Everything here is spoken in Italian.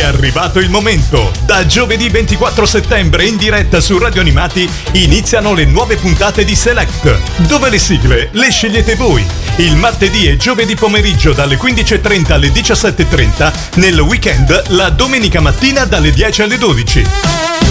arrivato il momento. Da giovedì 24 settembre in diretta su Radio Animati iniziano le nuove puntate di Select, dove le sigle le scegliete voi. Il martedì e giovedì pomeriggio dalle 15.30 alle 17.30, nel weekend la domenica mattina dalle 10 alle 12.